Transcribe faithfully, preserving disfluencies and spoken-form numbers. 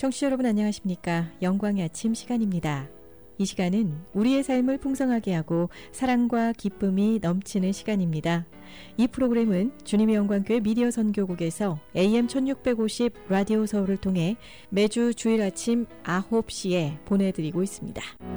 청취자 여러분 안녕하십니까? 영광의 아침 시간입니다. 이 시간은 우리의 삶을 풍성하게 하고 사랑과 기쁨이 넘치는 시간입니다. 이 프로그램은 주님의 영광교회 미디어 선교국에서 에이엠 천육백오십 라디오 서울을 통해 매주 주일 아침 아홉 시에 보내드리고 있습니다.